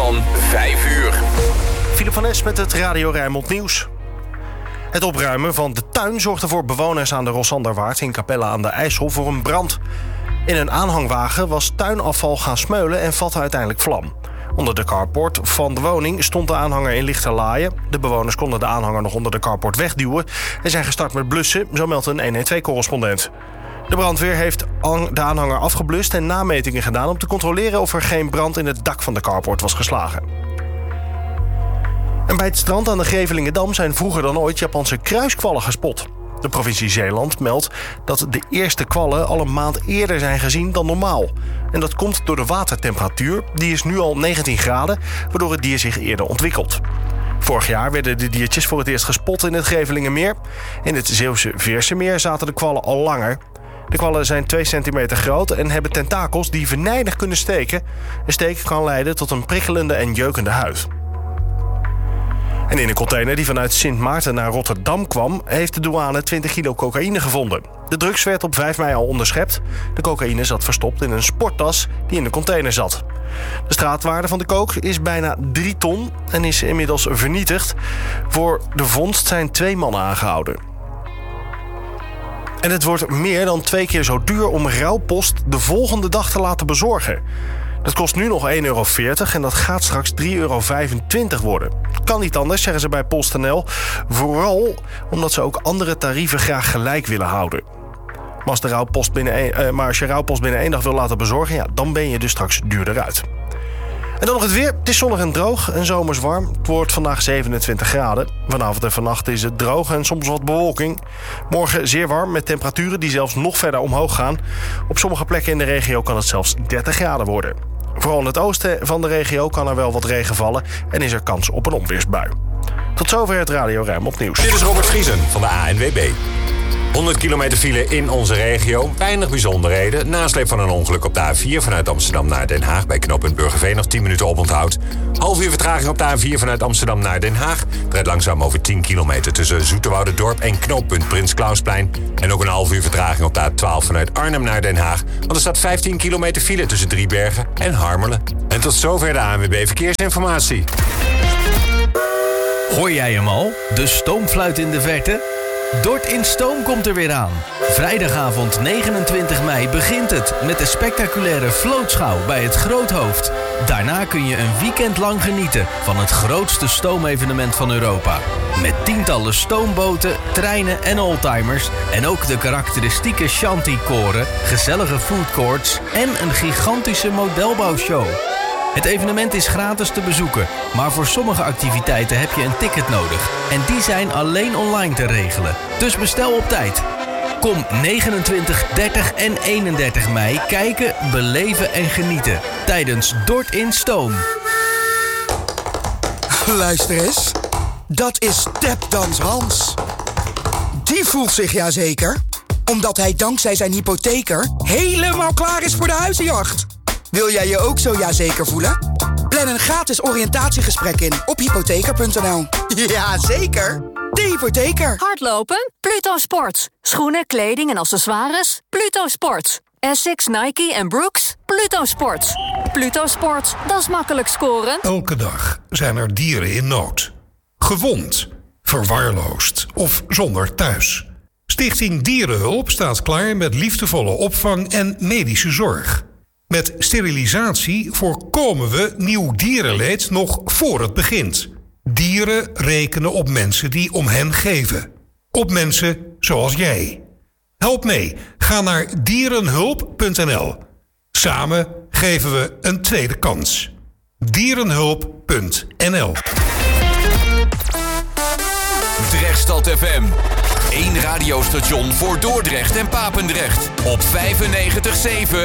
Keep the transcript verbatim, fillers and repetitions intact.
van vijf uur. Philip van Es met het Radio Rijnmond Nieuws. Het opruimen van de tuin zorgde voor bewoners aan de Rossanderwaard in Capelle aan de IJssel voor een brand. In een aanhangwagen was tuinafval gaan smeulen en vatte uiteindelijk vlam. Onder de carport van de woning stond de aanhanger in lichte laaien. De bewoners konden de aanhanger nog onder de carport wegduwen en zijn gestart met blussen, zo meldt een honderdtwaalf-correspondent. De brandweer heeft de aanhanger afgeblust en nametingen gedaan om te controleren of er geen brand in het dak van de carport was geslagen. En bij het strand aan de Grevelingedam zijn vroeger dan ooit Japanse kruiskwallen gespot. De provincie Zeeland meldt dat de eerste kwallen al een maand eerder zijn gezien dan normaal. En dat komt door de watertemperatuur, die is nu al negentien graden, waardoor het dier zich eerder ontwikkelt. Vorig jaar werden de diertjes voor het eerst gespot in het Grevelingenmeer. In het Zeeuwse Veersemeer zaten de kwallen al langer. De kwallen zijn twee centimeter groot en hebben tentakels die venijnig kunnen steken. Een steek kan leiden tot een prikkelende en jeukende huid. En in een container die vanuit Sint Maarten naar Rotterdam kwam, heeft de douane twintig kilo cocaïne gevonden. De drugs werd op vijf mei al onderschept. De cocaïne zat verstopt in een sporttas die in de container zat. De straatwaarde van de coke is bijna drie ton en is inmiddels vernietigd. Voor de vondst zijn twee mannen aangehouden. En het wordt meer dan twee keer zo duur om rouwpost de volgende dag te laten bezorgen. Dat kost nu nog één euro veertig en dat gaat straks drie euro vijfentwintig worden. Kan niet anders, zeggen ze bij PostNL. Vooral omdat ze ook andere tarieven graag gelijk willen houden. Maar als, de rouwpost binnen een, uh, maar als je rouwpost binnen één dag wil laten bezorgen, ja, dan ben je dus straks duurder uit. En dan nog het weer. Het is zonnig en droog en zomers warm. Het wordt vandaag zevenentwintig graden. Vanavond en vannacht is het droog en soms wat bewolking. Morgen zeer warm met temperaturen die zelfs nog verder omhoog gaan. Op sommige plekken in de regio kan het zelfs dertig graden worden. Vooral in het oosten van de regio kan er wel wat regen vallen en is er kans op een onweersbui. Tot zover het Radio Rijnmond Nieuws. Dit is Robert Vriesen van de A N W B. honderd kilometer file in onze regio. Weinig bijzonderheden. Nasleep van een ongeluk op de A vier vanuit Amsterdam naar Den Haag. Bij knooppunt Burgerveen nog tien minuten oponthoud. Half uur vertraging op de A vier vanuit Amsterdam naar Den Haag. Het rijdt langzaam over tien kilometer tussen Zoeterwouderdorp en knooppunt Prins Klausplein. En ook een half uur vertraging op de A twaalf vanuit Arnhem naar Den Haag. Want er staat vijftien kilometer file tussen Driebergen en Harmelen. En tot zover de A N W B Verkeersinformatie. Hoor jij hem al? De stoomfluit in de verte? Dort in Stoom komt er weer aan. Vrijdagavond negenentwintig mei begint het met de spectaculaire vlootschouw bij het Groothoofd. Daarna kun je een weekend lang genieten van het grootste stoomevenement van Europa. Met tientallen stoomboten, treinen en oldtimers en ook de karakteristieke shanty-koren, gezellige foodcourts en een gigantische modelbouwshow. Het evenement is gratis te bezoeken, maar voor sommige activiteiten heb je een ticket nodig. En die zijn alleen online te regelen. Dus bestel op tijd. Kom negenentwintig, dertig en eenendertig mei kijken, beleven en genieten. Tijdens Dort in Stoom. Luister eens. Dat is Tapdans Hans. Die voelt zich ja zeker, omdat hij dankzij zijn hypotheker helemaal klaar is voor de huizenjacht. Wil jij je ook zo jazeker voelen? Plan een gratis oriëntatiegesprek in op hypotheker punt n l. Jazeker, de hypotheker. Hardlopen? Pluto Sports. Schoenen, kleding en accessoires? Pluto Sports. Essex, Nike en Brooks? Pluto Sports. Pluto Sports, dat is makkelijk scoren. Elke dag zijn er dieren in nood. Gewond, verwaarloosd of zonder thuis. Stichting Dierenhulp staat klaar met liefdevolle opvang en medische zorg. Met sterilisatie voorkomen we nieuw dierenleed nog voor het begint. Dieren rekenen op mensen die om hen geven. Op mensen zoals jij. Help mee. Ga naar dierenhulp punt n l. Samen geven we een tweede kans. dierenhulp punt n l. Drechtstad F M. Eén radiostation voor Dordrecht en Papendrecht. Op vijfennegentig komma zeven